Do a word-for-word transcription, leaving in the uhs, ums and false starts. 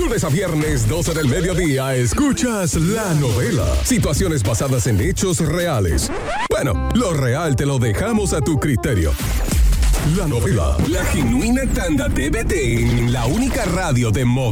Lunes a viernes, doce del mediodía, escuchas La Novela. Situaciones basadas en hechos reales. Bueno, lo real te lo dejamos a tu criterio. La Novela, la genuina tanda T V T en la única radio de móvil.